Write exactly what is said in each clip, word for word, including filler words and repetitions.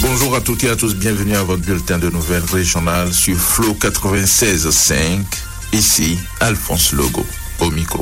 Bonjour à toutes et à tous, bienvenue à votre bulletin de nouvelles régionales sur Flow quatre-vingt-seize virgule cinq. Ici, Alphonse Logo, au micro.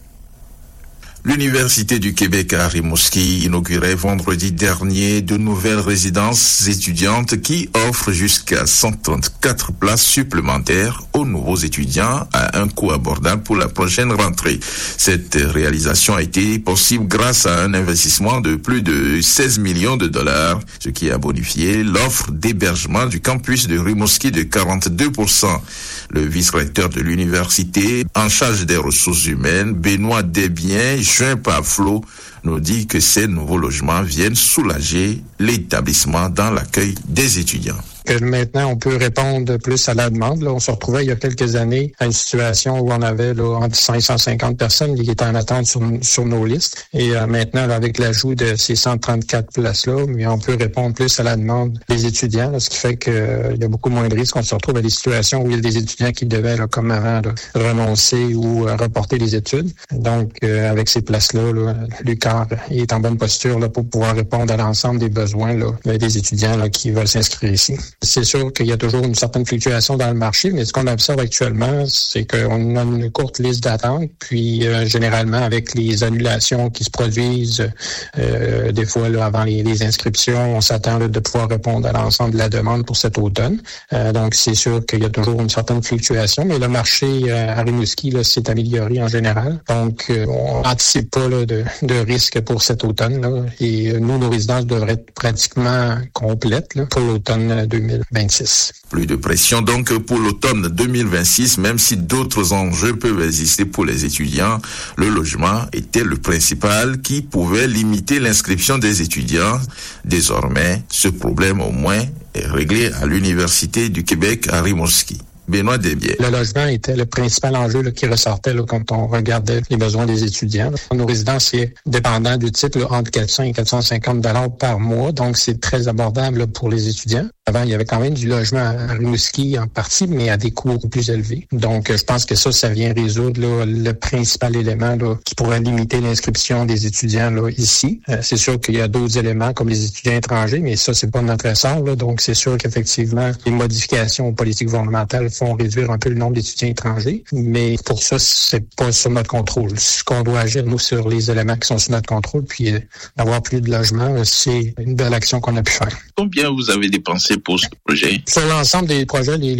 L'Université du Québec à Rimouski inaugurait vendredi dernier de nouvelles résidences étudiantes qui offrent jusqu'à cent trente-quatre places supplémentaires aux nouveaux étudiants à un coût abordable pour la prochaine rentrée. Cette réalisation a été possible grâce à un investissement de plus de seize millions de dollars, ce qui a bonifié l'offre d'hébergement du campus de Rimouski de quarante-deux pour cent. Le vice-recteur de l'université en charge des ressources humaines, Benoît Desbiens, joint par Flo, nous dit que ces nouveaux logements viennent soulager l'établissement dans l'accueil des étudiants. Que maintenant, on peut répondre plus à la demande. Là, on se retrouvait il y a quelques années à une situation où on avait là, entre cinq cent cinquante personnes qui étaient en attente sur, sur nos listes. Et euh, maintenant, là, avec l'ajout de ces cent trente-quatre places-là, mais on peut répondre plus à la demande des étudiants, là, ce qui fait qu'il euh, y a beaucoup moins de risques. On se retrouve à des situations où il y a des étudiants qui devaient, là, comme avant, là, renoncer ou euh, reporter les études. Donc, euh, avec ces places-là, là, l'U Q A R est en bonne posture là, pour pouvoir répondre à l'ensemble des besoins là, des étudiants là, qui veulent s'inscrire ici. C'est sûr qu'il y a toujours une certaine fluctuation dans le marché, mais ce qu'on observe actuellement, c'est qu'on a une courte liste d'attente, puis euh, généralement avec les annulations qui se produisent euh, des fois là, avant les, les inscriptions, on s'attend là, de pouvoir répondre à l'ensemble de la demande pour cet automne. Euh, donc c'est sûr qu'il y a toujours une certaine fluctuation, mais le marché euh, à Rimouski là, s'est amélioré en général. Donc euh, on n'anticipe pas là, de, de risque pour cet automne. Là, et euh, nous, nos résidences devraient être pratiquement complètes là, pour l'automne deux mille vingt-six. Plus de pression donc pour l'automne deux mille vingt-six, même si d'autres enjeux peuvent exister pour les étudiants. Le logement était le principal qui pouvait limiter l'inscription des étudiants. Désormais, ce problème au moins est réglé à l'Université du Québec à Rimouski. Benoît Desbiens. Le logement était le principal enjeu là, qui ressortait là, quand on regardait les besoins des étudiants. Là. Nos résidences, c'est dépendant du titre, là, entre quatre cents et quatre cent cinquante dollars par mois, donc c'est très abordable là, pour les étudiants. Avant, il y avait quand même du logement à Rimouski en partie, mais à des coûts beaucoup plus élevés. Donc, je pense que ça, ça vient résoudre là, le principal élément là, qui pourrait limiter l'inscription des étudiants là, ici. Euh, c'est sûr qu'il y a d'autres éléments comme les étudiants étrangers, mais ça, c'est pas notre ressort. Là, donc, c'est sûr qu'effectivement, les modifications aux politiques gouvernementales font réduire un peu le nombre d'étudiants étrangers, mais pour ça, c'est pas sur notre contrôle. Ce qu'on doit agir, nous, sur les éléments qui sont sous notre contrôle, puis euh, d'avoir plus de logements, c'est une belle action qu'on a pu faire. Combien vous avez dépensé pour ce projet? Sur l'ensemble des projets, les